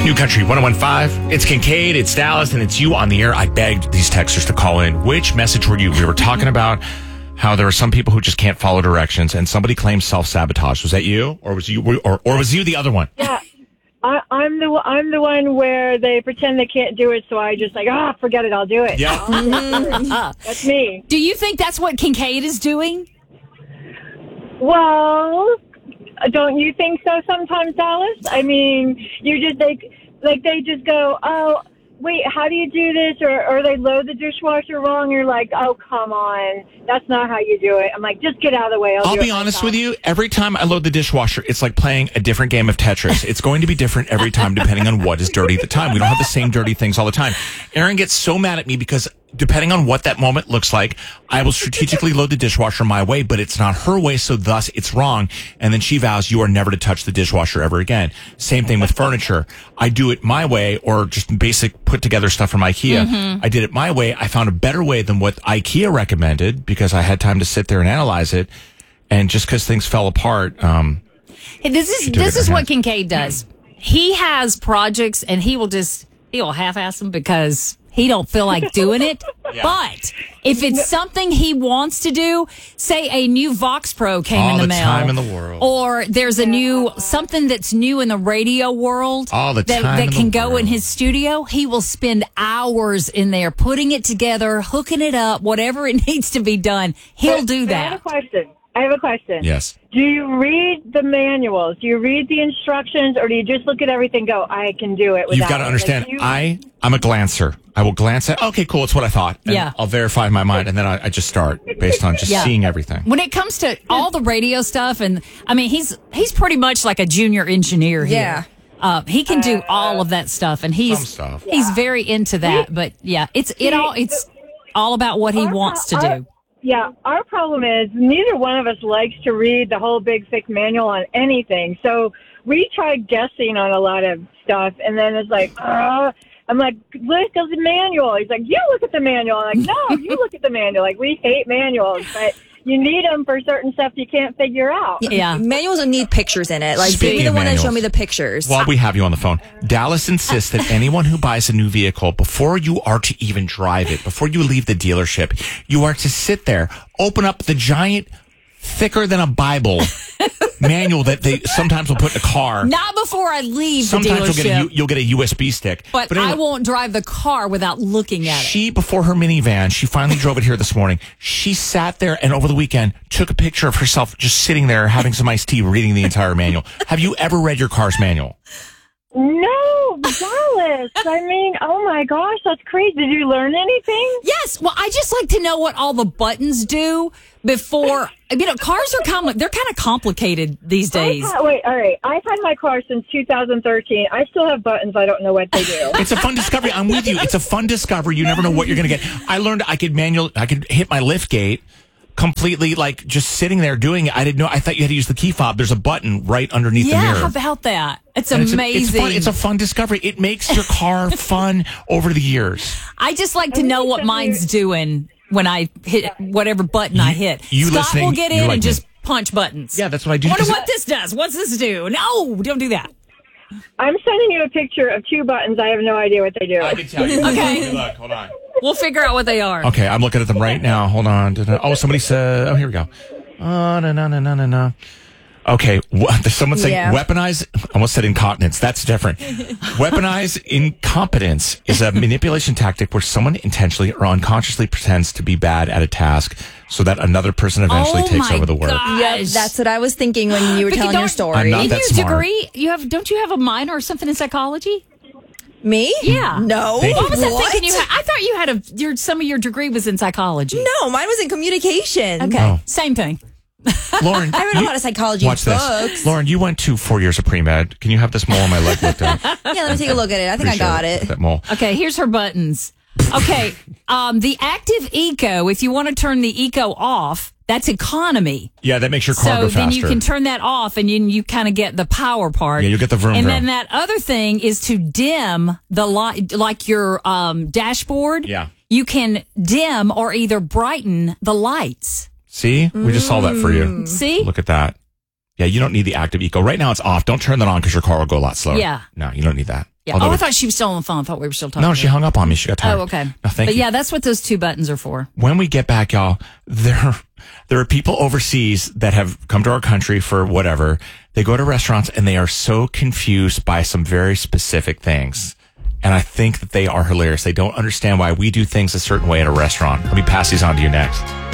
New Country 101.5. It's Kincaid, it's Dallas, and it's you on the air. I begged these texters to call in. Which message were you? We were talking about how there are some people who just can't follow directions, and somebody claims self-sabotage. Was that you, or was you, or was you the other one? Yeah, I'm the one where they pretend they can't do it, so I just forget it, I'll do it. Yeah, that's me. Do you think that's what Kincaid is doing? Well, don't you think so sometimes, Dallas? I mean, you just they just go, oh, wait, how do you do this? Or they load the dishwasher wrong. You're like, oh, come on. That's not how you do it. I'm like, just get out of the way. I'll be honest with you. Every time I load the dishwasher, it's like playing a different game of Tetris. It's going to be different every time depending on what is dirty at the time. We don't have the same dirty things all the time. Erin gets so mad at me because depending on what that moment looks like, I will strategically load the dishwasher my way, but it's not her way, so thus it's wrong. And then she vows you are never to touch the dishwasher ever again. Same thing with furniture. I do it my way, or just basic put together stuff from IKEA. I did it my way. I found a better way than what IKEA recommended because I had time to sit there and analyze it. And just because things fell apart, This is what Kincaid does. He has projects and he will half-ass them because he don't feel like doing it. Yeah. But if it's something he wants to do, say a new Vox Pro came in the mail. All the time in the world. Or there's something that's new in the radio world All the time that in can the go world. in his studio. He will spend hours in there putting it together, hooking it up, whatever it needs to be done. He'll do But I have a question. Yes. Do you read the manuals? Do you read the instructions, or do you just look at everything and go, I can do it without You've got to understand, I'm a glancer. I will glance at, okay, cool, it's what I thought. And Yeah. I'll verify in my mind, and then I just start based on just seeing everything. When it comes to all the radio stuff, and I mean, he's pretty much like a junior engineer here. Yeah. He can do all of that stuff, and Some he's stuff. very into that. But yeah, it's all about what he wants to do. Yeah, our problem is neither one of us likes to read the whole big, thick manual on anything. So we try guessing on a lot of stuff, and then it's like, I'm like, look at the manual. He's like, you look at the manual. I'm like, no, you look at the manual. Like, we hate manuals, but you need them for certain stuff you can't figure out. Yeah. Manuals don't need pictures in it. Like, Speaking give me the of one and show manuals. me the pictures. While we have you on the phone, Dallas insists that anyone who buys a new vehicle, before you are to even drive it, before you leave the dealership, you are to sit there, open up the giant, thicker than a Bible manual that they sometimes will put in a car. Not before I leave the Sometimes dealership. you'll get a USB stick. But anyway, I won't drive the car without looking at it. She, before her minivan, she finally drove it here this morning. She sat there and over the weekend took a picture of herself just sitting there having some iced tea, reading the entire manual. Have you ever read your car's manual? No, Dallas. I mean, oh my gosh, that's crazy. Did you learn anything? Yes. Well, I just like to know what all the buttons do before. Cars are they're kind of complicated these days. All right. I've had my car since 2013. I still have buttons. I don't know what they do. It's a fun discovery. I'm with you. It's a fun discovery. You never know what you're going to get. I learned I could hit my lift gate completely, like just sitting there doing it. I didn't know. I thought you had to use the key fob. There's a button right underneath the mirror. How about that? It's And amazing. It's a fun discovery. It makes your car fun over the years. I just like to know what mine's doing when I hit whatever button I hit. You Scott listening, will get you're in like and me. just punch buttons. Yeah, that's what I do. Wonder 'cause- what this does. What's this do? No, don't do that. I'm sending you a picture of two buttons. I have no idea what they do. I can tell you. Okay. Look, hold on. We'll figure out what they are. Okay, I'm looking at them right now. Hold on. Oh, somebody said, oh, here we go. No. Okay, someone saying weaponize, almost said incontinence. That's different. Weaponize incompetence is a manipulation tactic where someone intentionally or unconsciously pretends to be bad at a task so that another person eventually takes over the work. Yep, that's what I was thinking when you were telling your story. I'm not In that your smart. degree, don't you have a minor or something in psychology? Me? Yeah. No. Thank you. What was I thinking you had? I thought you had some of your degree was in psychology. No, mine was in communication. Okay. Oh. Same thing. Lauren, I read a lot of psychology watch books. this. Lauren, you went to 4 years of pre-med. Can you have this mole on my leg looked at? Yeah, let me take a look at it. I think I got it. That mole. Okay, here's her buttons. Okay, the Active Eco, if you want to turn the Eco off, that's economy. Yeah, that makes your car So go then faster. you can turn that off and you kind of get the power part. Yeah, you get the vroom And vroom. then that other thing is to dim the light, like your dashboard. Yeah. You can dim or either brighten the lights. See? We just solved that for you. See? Look at that. Yeah, you don't need the Active Eco. Right now it's off. Don't turn that on because your car will go a lot slower. Yeah. No, you don't need that. Yeah. Although I thought she was still on the phone. I thought we were still talking. No, she hung up on me. She got tired. Oh, okay. No, thank but you. yeah, that's what those 2 buttons are for. When we get back, y'all, there are people overseas that have come to our country for whatever. They go to restaurants and they are so confused by some very specific things. And I think that they are hilarious. They don't understand why we do things a certain way at a restaurant. Let me pass these on to you next.